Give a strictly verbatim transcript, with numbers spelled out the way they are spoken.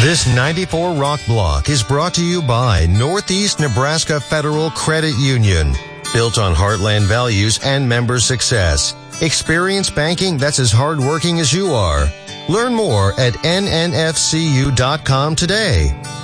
This ninety-four Rock Block is brought to you by Northeast Nebraska Federal Credit Union. Built on heartland values and member success. Experience banking that's as hardworking as you are. Learn more at N N F C U dot com today.